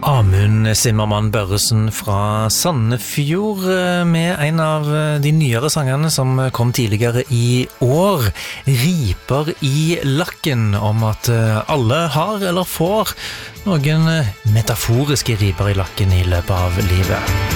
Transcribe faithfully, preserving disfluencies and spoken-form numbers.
Amund Simmermann Børresen fra Sandefjord med en av de nyere sangene som kom tidligere i år, Riper i lakken, om at alle har eller får noen metaforiske riper i lakken i løpet av livet.